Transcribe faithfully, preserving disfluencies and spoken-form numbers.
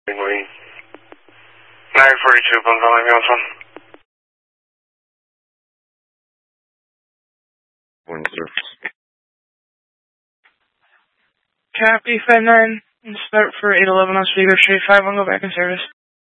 Wayne. nine forty-two, Bone Valley, Council. One service. Copy, five nine. Start for eight eleven on Speaker Street, five one, go back in service.